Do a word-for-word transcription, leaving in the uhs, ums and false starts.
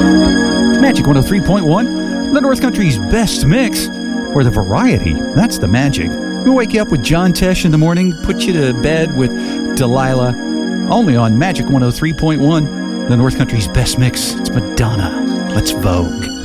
Magic one oh three point one, the North Country's best mix, where the variety, that's the magic. We'll wake you up with John Tesh in the morning, put you to bed with Delilah, only on Magic one oh three point one, the North Country's best mix. It's Madonna. Let's Vogue.